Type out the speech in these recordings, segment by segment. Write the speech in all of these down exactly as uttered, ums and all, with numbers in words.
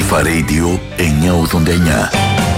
Αλφα Radio εννιακόσια ογδόντα εννιά.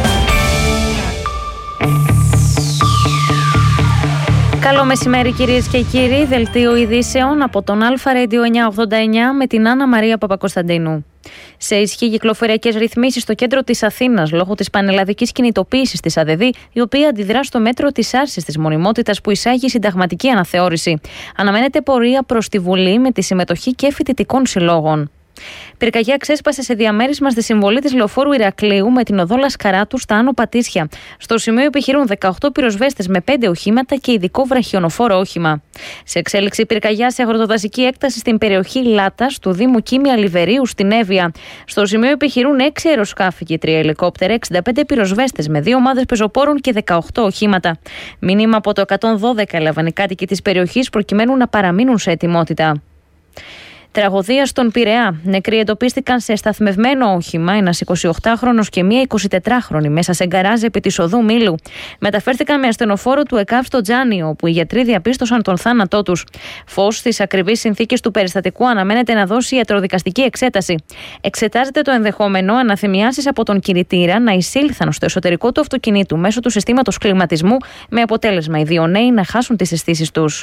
Καλό μεσημέρι κυρίες και κύριοι, δελτίο ειδήσεων από τον Αλφα Radio εννιακόσια ογδόντα εννιά με την Άννα Μαρία Παπακοσταντίνου. Σε ισχύ κυκλοφοριακές ρυθμίσεις στο κέντρο της Αθήνας λόγω της πανελλαδικής κινητοποίησης της ΑΔΕΔΗ, η οποία αντιδρά στο μέτρο της άρσης της μονιμότητας που εισάγει η συνταγματική αναθεώρηση. Αναμένεται πορεία προς τη Βουλή με τη συμμετοχή και φοιτητικών συλλόγων. Πυρκαγιά ξέσπασε σε διαμέρισμα στη συμβολή της λεωφόρου Ηρακλείου με την οδό Λασκαράτου στα Άνω Πατήσια. Στο σημείο επιχειρούν δεκαοκτώ πυροσβέστες με πέντε οχήματα και ειδικό βραχιονοφόρο όχημα. Σε εξέλιξη πυρκαγιά σε αγροτοδασική έκταση στην περιοχή Λάτας του Δήμου Κίμια Λιβερίου στην Εύβοια. Στο σημείο επιχειρούν έξι αεροσκάφη και τρία ελικόπτερα, εξήντα πέντε πυροσβέστες με δύο ομάδες πεζοπόρων και δεκαοκτώ οχήματα. Μήνυμα από το εκατόν δώδεκα έλαβαν οι κάτοικοι της περιοχής προκειμένου να παραμείνουν σε ετοιμότητα. Τραγωδία στον Πειραιά. Νεκροί εντοπίστηκαν σε σταθμευμένο όχημα, ένας εικοσιοκτάχρονος και μία εικοσιτετράχρονη, μέσα σε γκαράζ επί της οδού Μήλου. Μεταφέρθηκαν με ασθενοφόρο του ΕΚΑΒ στο Τζάνιο, όπου οι γιατροί διαπίστωσαν τον θάνατό τους. Φως στις ακριβείς συνθήκες του περιστατικού αναμένεται να δώσει ιατροδικαστική εξέταση. Εξετάζεται το ενδεχόμενο αναθυμιάσεις από τον κινητήρα να εισήλθαν στο εσωτερικό του αυτοκινήτου μέσω του συστήματος κλιματισμού, με αποτέλεσμα οι δύο νέοι να χάσουν τις αισθήσεις τους.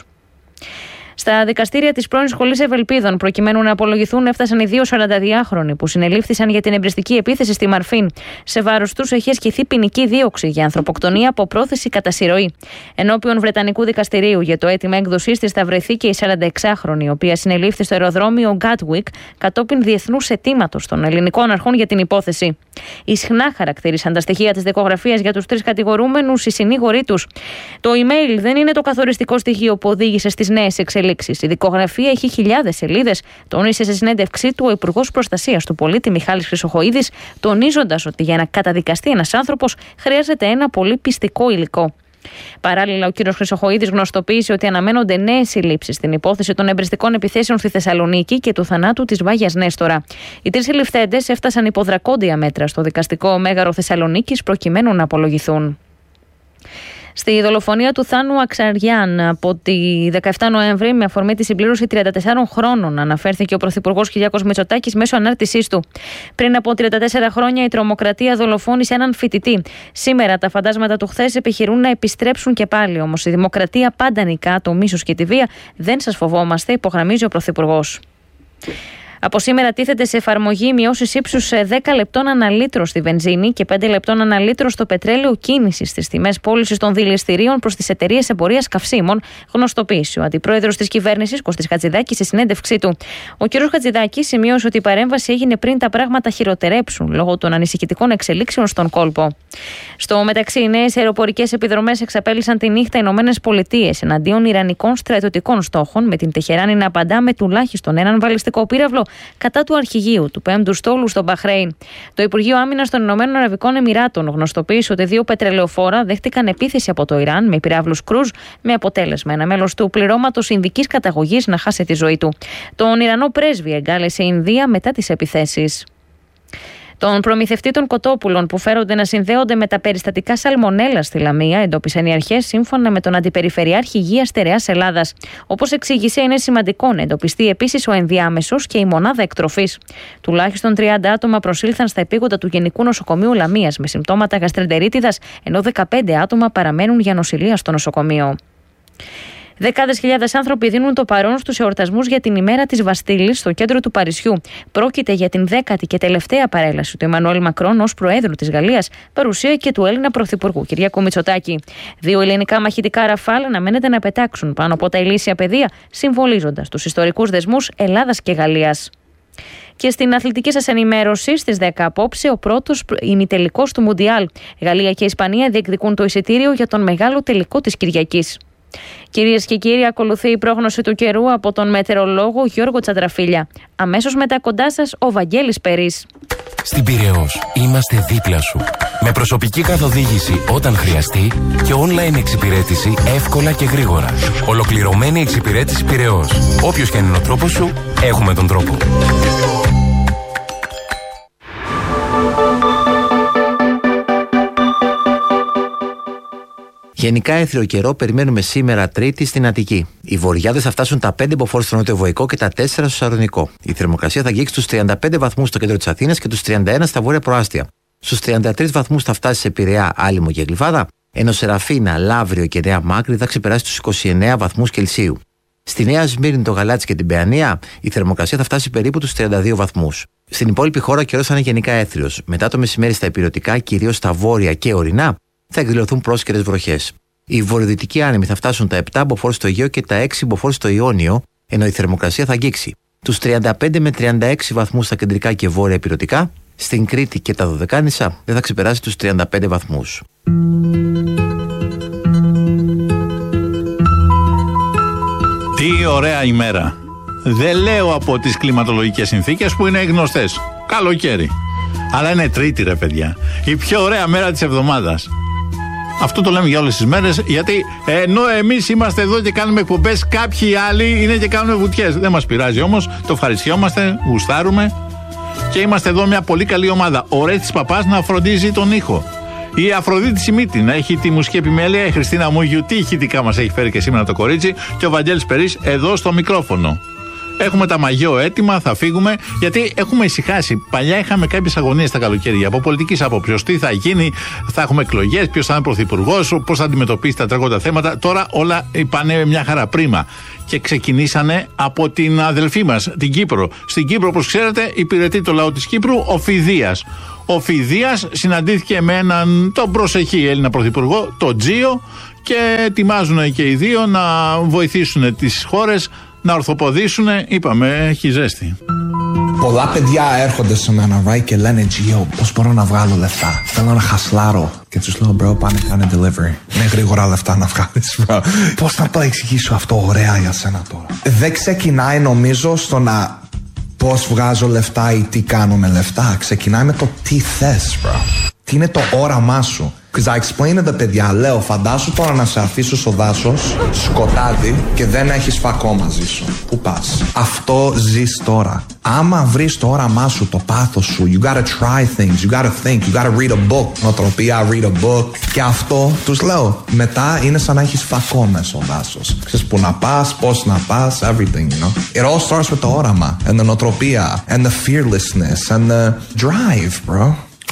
Στα δικαστήρια της πρώην Σχολής Ευελπίδων, προκειμένου να απολογηθούν, έφτασαν οι δύο σαρανταδυάχρονοι που συνελήφθησαν για την εμπριστική επίθεση στη Μαρφίν. Σε βάρος τους έχει ασκηθεί ποινική δίωξη για ανθρωποκτονία από πρόθεση κατά συρροή. Ενώπιον Βρετανικού δικαστηρίου για το αίτημα έκδοσής της θα βρεθεί και η σαρανταεξάχρονη, η οποία συνελήφθη στο αεροδρόμιο Γκάτουικ κατόπιν διεθνούς αιτήματος των ελληνικών αρχών για την υπόθεση. Ισχνά χαρακτήρισαν τα στοιχεία της δικογραφίας για τους τρεις κατηγορούμενους οι συνήγοροι τους. Το email δεν είναι το καθοριστικό στοιχείο που οδήγησε στις νέες εξελίξεις. Η δικογραφία έχει χιλιάδες σελίδες, τόνισε σε συνέντευξή του ο Υπουργός Προστασίας του Πολίτη Μιχάλης Χρυσοχοΐδης, τονίζοντας ότι για να καταδικαστεί ένας άνθρωπος χρειάζεται ένα πολύ πιστικό υλικό. Παράλληλα, ο κ. Χρυσοχοΐδης γνωστοποίησε ότι αναμένονται νέες συλλήψεις στην υπόθεση των εμπριστικών επιθέσεων στη Θεσσαλονίκη και του θανάτου της Βάγιας Νέστορα. Οι τρεις συλληφθέντες έφτασαν υπό δρακόντια μέτρα στο δικαστικό μέγαρο Θεσσαλονίκης προκειμένου να απολογηθούν. Στη δολοφονία του Θάνου Αξαριάν από τη δεκαεφτά Νοέμβρη, με αφορμή τη συμπλήρωση τριάντα τεσσάρων χρόνων, αναφέρθηκε ο Πρωθυπουργός Κυριάκος Μητσοτάκης μέσω ανάρτησής του. Πριν από τριάντα τέσσερα χρόνια, η τρομοκρατία δολοφόνησε έναν φοιτητή. Σήμερα, τα φαντάσματα του χθες επιχειρούν να επιστρέψουν και πάλι. Όμως, η δημοκρατία πάντα νικά το μίσος και τη βία. Δεν σας φοβόμαστε, υπογραμμίζει ο Πρωθυπουργός. Από σήμερα τίθεται σε εφαρμογή μειώσεις ύψους δέκα λεπτών ανά λίτρο στη βενζίνη και πέντε λεπτών ανά λίτρο στο πετρέλαιο κίνησης στις τιμές πώλησης των δηληστηρίων προς τις εταιρείες εμπορίας καυσίμων, γνωστοποίησε ο αντιπρόεδρος της κυβέρνησης Κωστής Χατζηδάκης σε συνέντευξή του. Ο κ. Χατζηδάκης σημείωσε ότι η παρέμβαση έγινε πριν τα πράγματα χειροτερέψουν λόγω των ανησυχητικών εξελίξεων στον κόλπο. Στο μεταξύ, οι νέες αεροπορικές επιδρομές εξαπέλυσαν τη νύχτα Ηνωμένες Πολιτείες εναντίον ιρανικών στρατιωτικών στόχων, με την Τεχεράνη να απαντά με τουλάχιστον έναν βαλιστικό πύραυλο κατά του αρχηγείου του πέμπτου στόλου στο Μπαχρέιν. Το Υπουργείο Άμυνας των Ηνωμένων Αραβικών Εμιράτων γνωστοποίησε ότι δύο πετρελαιοφόρα δέχτηκαν επίθεση από το Ιράν με πυράβλους κρούζ, με αποτέλεσμα ένα μέλος του πληρώματος ινδικής καταγωγής να χάσει τη ζωή του. Τον Ιρανό πρέσβη εγκάλεσε η Ινδία μετά τις επιθέσεις. Τον προμηθευτή των κοτόπουλων που φέρονται να συνδέονται με τα περιστατικά σαλμονέλα στη Λαμία εντόπισαν οι αρχές σύμφωνα με τον Αντιπεριφερειάρχη Υγείας Στερεάς Ελλάδας. Όπως εξήγησε, είναι σημαντικό να εντοπιστεί επίσης ο ενδιάμεσος και η μονάδα εκτροφής. Τουλάχιστον τριάντα άτομα προσήλθαν στα επίγοντα του Γενικού Νοσοκομείου Λαμίας με συμπτώματα γαστρεντερίτιδας, ενώ δεκαπέντε άτομα παραμένουν για νοσηλεία στο νοσοκομείο. Δεκάδες χιλιάδες άνθρωποι δίνουν το παρόν στους εορτασμούς για την ημέρα της Βαστίλης στο κέντρο του Παρισιού. Πρόκειται για την δέκατη και τελευταία παρέλαση του Εμμανουέλ Μακρόν ως Προέδρου της Γαλλίας, παρουσία και του Έλληνα Πρωθυπουργού Κυριάκου Μητσοτάκη. Δύο ελληνικά μαχητικά Ραφάλ αναμένεται να πετάξουν πάνω από τα ηλίσια πεδία, συμβολίζοντας τους ιστορικούς δεσμούς Ελλάδας και Γαλλίας. Και στην αθλητική σας ενημέρωση, στις δέκα απόψε, ο πρώτος ημιτελικός του Μουντιάλ. Γαλλία και Ισπανία διεκδικούν το εισιτήριο για τον μεγάλο τελικό της Κυριακής. Κυρίες και κύριοι, ακολουθεί η πρόγνωση του καιρού από τον μετεωρολόγο Γιώργο Τσαντραφίλια. Αμέσως μετά κοντά σας ο Βαγγέλης Περής. Στην Πειραιώς είμαστε δίπλα σου. Με προσωπική καθοδήγηση όταν χρειαστεί και online εξυπηρέτηση εύκολα και γρήγορα. Ολοκληρωμένη εξυπηρέτηση Πειραιώς. Όποιος και αν είναι ο τρόπος σου, έχουμε τον τρόπο. Γενικά έθριο καιρό περιμένουμε σήμερα Τρίτη στην Αττική. Οι βορειάδες θα φτάσουν τα πέντε μποφόρ στο νοτιοβοϊκό και τα τέσσερα στο Σαρονικό. Η θερμοκρασία θα αγγίξει τους τριάντα πέντε βαθμούς στο κέντρο της Αθήνας και τους τριάντα ένα στα βόρεια προάστια. Στους τριάντα τρεις βαθμούς θα φτάσει σε Πειραιά, Άλυμο και Γλυφάδα, ενώ Σεραφίνα, Λαύριο και Νέα Μάκρη θα ξεπεράσει τους είκοσι εννέα βαθμούς Κελσίου. Στη Νέα Σμύρνη, το Γαλάτσι και την Παιανία, η θερμοκρασία θα φτάσει περίπου τους τριάντα δύο βαθμούς. Στην υπόλοιπη χώρα ο καιρός θα είναι γενικά έθριος. Μετά το μεσημέρι στα ηπειρωτικά, κυρίως στα βόρεια και ορεινά, θα εκδηλωθούν πρόσκαιρες βροχές. Οι βορειοδυτικοί άνεμοι θα φτάσουν τα επτά μποφόρ στο Αιγαίο και τα έξι μποφόρ στο Ιόνιο, ενώ η θερμοκρασία θα αγγίξει τους τριάντα πέντε με τριάντα έξι βαθμούς στα κεντρικά και βόρεια ηπειρωτικά. Στην Κρήτη και τα Δωδεκάνησα δεν θα ξεπεράσει τους τριάντα πέντε βαθμούς. Τι ωραία ημέρα. Δεν λέω από τις κλιματολογικές συνθήκες που είναι γνωστές. Καλοκαίρι. Αλλά είναι Τρίτη, ρε παιδιά. Η πιο ωραία μέρα της εβδομάδας. Αυτό το λέμε για όλες τις μέρες, γιατί ενώ εμείς είμαστε εδώ και κάνουμε εκπομπές, κάποιοι άλλοι είναι και κάνουν βουτιές. Δεν μας πειράζει όμως, το ευχαριστιόμαστε, γουστάρουμε και είμαστε εδώ μια πολύ καλή ομάδα. Ο Ρέστης Παπάς να φροντίζει τον ήχο. Η Αφροδίτη Σιμίτη να έχει τη μουσική επιμέλεια, η Χριστίνα Μούγιου τι ηχητικά μας έχει φέρει και σήμερα το κορίτσι, και ο Βαγγέλης Περής εδώ στο μικρόφωνο. Έχουμε τα μαγιό έτοιμα, θα φύγουμε, γιατί έχουμε ησυχάσει. Παλιά είχαμε κάποιες αγωνίες τα καλοκαίρια από πολιτικής άποψης. Τι θα γίνει, θα έχουμε εκλογές, ποιος θα είναι πρωθυπουργός, πώς θα αντιμετωπίσει τα τρέχοντα θέματα. Τώρα όλα πάνε μια χαρά πρίμα. Και ξεκινήσανε από την αδελφή μας, την Κύπρο. Στην Κύπρο, όπως ξέρετε, υπηρετεί το λαό της Κύπρου ο Φιδίας. Ο Φιδίας συναντήθηκε με έναν τον προσεχή Έλληνα πρωθυπουργό, τον Τζίο, και ετοιμάζουν και οι δύο να βοηθήσουν τις χώρες να ορθοποδήσουν. Είπαμε, έχει ζέστη. Πολλά παιδιά έρχονται σε μένα, right, και λένε Τζίο, πώς μπορώ να βγάλω λεφτά. Θέλω να χασλάρω. Και τους λέω, bro, πάνε κάνε delivery. Είναι γρήγορα λεφτά να βγάλεις, bro. Πώς θα το εξηγήσω αυτό ωραία για σένα τώρα. Δεν ξεκινάει, νομίζω, στο να πώς βγάζω λεφτά ή τι κάνω με λεφτά. Ξεκινάει με το τι θες, bro. Τι είναι το όραμά σου. Because I explain τα παιδιά, λέω, φαντάσου τώρα να σε αφήσω στο δάσος, σκοτάδι, και δεν έχεις φακό μαζί σου. Πού πας? Αυτό ζεις τώρα. Άμα βρεις το όραμά σου, το πάθος σου, you gotta try things, you gotta think, you gotta read a book. Νοοτροπία, read a book. Και αυτό τους λέω. Μετά είναι σαν να έχεις φακό μέσα στο δάσος. Ξέρεις που να πας, πώς να πας, everything, you know. It all starts with το όραμα, and the νοοτροπία, and the fearlessness, and the drive, bro.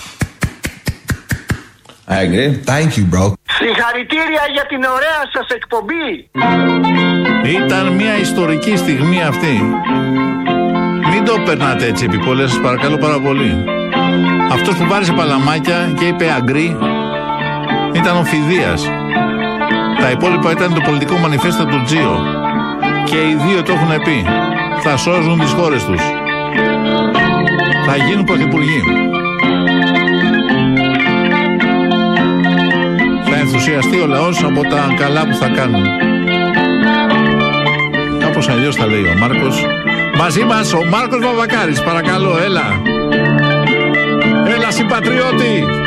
I agree. Thank you, bro. Συγχαρητήρια για την ωραία σας εκπομπή. Ήταν μια ιστορική στιγμή αυτή. Μην το περνάτε έτσι επί πολλές, σας παρακαλώ πάρα πολύ. Αυτός που βάρισε παλαμάκια και είπε αγκρί ήταν ο Φιδίας. Τα υπόλοιπα ήταν το πολιτικό μανιφέστο του Τζίο. Και οι δύο το έχουν πει. Θα σώζουν τις χώρες τους. Θα γίνουν πρωθυπουργοί. Θα ενθουσιαστεί ο λαός από τα καλά που θα κάνουν. Κάπως αλλιώς τα λέει ο Μάρκος. Μαζί μας ο Μάρκος Βαβακάρης, παρακαλώ, έλα. Έλα συμπατριώτη.